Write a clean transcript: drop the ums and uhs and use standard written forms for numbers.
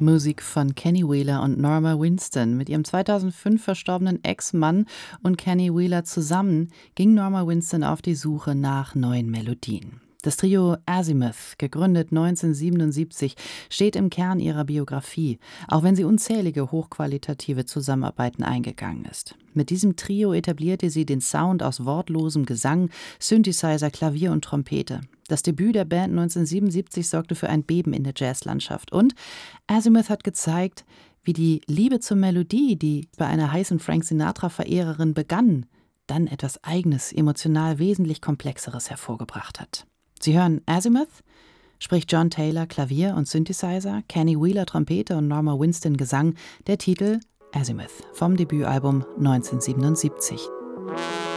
Musik von Kenny Wheeler und Norma Winston. Mit ihrem 2005 verstorbenen Ex-Mann und Kenny Wheeler zusammen ging Norma Winston auf die Suche nach neuen Melodien. Das Trio Azimuth, gegründet 1977, steht im Kern ihrer Biografie, auch wenn sie unzählige hochqualitative Zusammenarbeiten eingegangen ist. Mit diesem Trio etablierte sie den Sound aus wortlosem Gesang, Synthesizer, Klavier und Trompete. Das Debüt der Band 1977 sorgte für ein Beben in der Jazzlandschaft. Und Azimuth hat gezeigt, wie die Liebe zur Melodie, die bei einer heißen Frank Sinatra-Verehrerin begann, dann etwas Eigenes, emotional wesentlich Komplexeres hervorgebracht hat. Sie hören Azimuth, spricht John Taylor Klavier und Synthesizer, Kenny Wheeler Trompete und Norma Winston Gesang, der Titel Azimuth vom Debütalbum 1977.